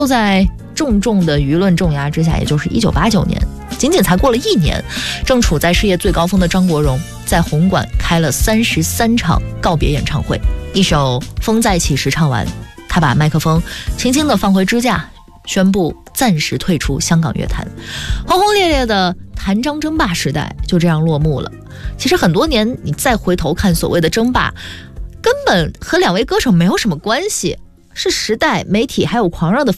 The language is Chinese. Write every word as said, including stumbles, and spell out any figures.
就在重重的舆论重压之下，也就是一九八九年，仅仅才过了一年，正处在事业最高峰的张国荣在红馆开了三十三场告别演唱会，一首《风再起时》唱完，他把麦克风轻轻地放回支架，宣布暂时退出香港乐坛。轰轰烈烈的谭张争霸时代就这样落幕了。其实很多年你再回头看所谓的争霸，根本和两位歌手没有什么关系，是时代、媒体还有狂热的